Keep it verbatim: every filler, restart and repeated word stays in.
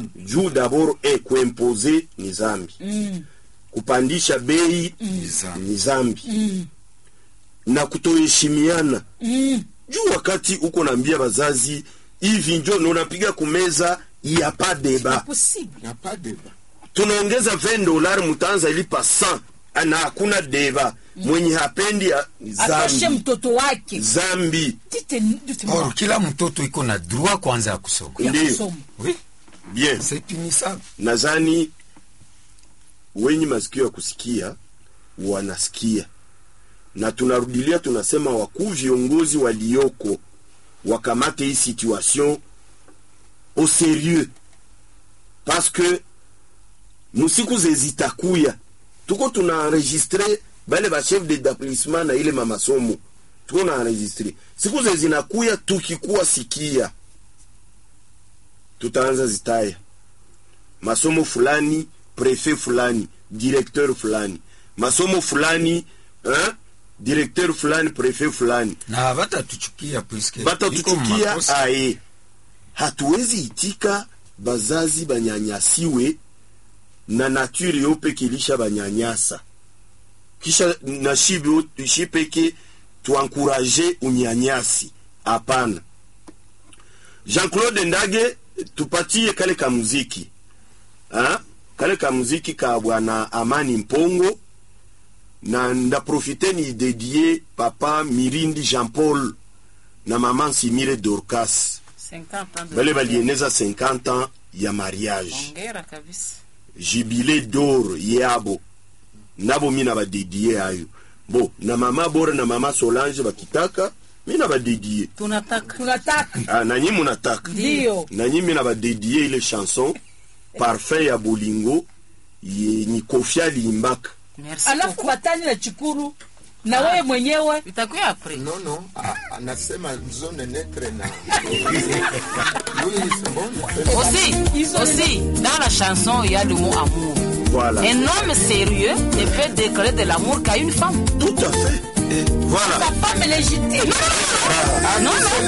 juu d'abord e kuimposer ni zambi. Mm. Kupandisha bei mm. ni zambi. Mm. Na kutoheshimiana. Mm. Juu wakati uko naambia bazazi hivi njo unapiga kumeza ya pa deba. Ya pa deba. Tunaongeza vingt dollars mtaanza ilipa cent na hakuna deba. Mm. Mwenye hapendi zambi. Atoshe mtoto wake. Zambi. Or, kila mtoto iko na droit kwanza ya kusoma. Ndiyo. Oui. Bien. C'est punissable. Nadhani wenye masikio ya kusikia wanasikia. Na tunarudilia tunasema wakuu viongozi walioko wakamate hii situation au sérieux. Parce que musiku zezitakuya tuko tunaenregistre bale ba chef d'établissement na ile mama somo tuko naenregistre siku zezinakuya tukikuwa sikia tutaanza zitaya masomo fulani prefet fulani directeur fulani masomo fulani hein directeur fulani prefet fulani na bata tuchukia puisque bata tuchukia ae hatuwezi itika bazazi banyanyasiwe na nature yope kilisha banyanyasa kisha na shibi shipeke tuankuraje unyanyasi hapana. Jean-Claude Ndage tupatie kale ka muziki ha kale ka muziki ka bwana Amani Mpongo na nda profiter ni dédié papa Mirindi Jean-Paul na maman Simire Dorcas cinquante ans bale balieneza cinquante ans ya mariage. Ongera kabisa. Jubilé d'or yabo nabo mina ba dédié ayo bo na mama Bora na mama Solange bakitaka mina ba dédié tunataka tunataka ah na nyinyi mnataka ndio na nyinyi mina ba dédié ile chanson parfait ya bolingo yenye Kofia Limbaka. Merci. Alafu batani na Chikuru na wewe mwenyewe itakuwa après. Non non, anasema zone neutre na aussi aussi dans la chanson il y a le mot amour. Voilà. Un homme sérieux ne peut déclarer de l'amour qu'à une femme. Tout à fait. Et voilà. Ta femme légitime. Non non.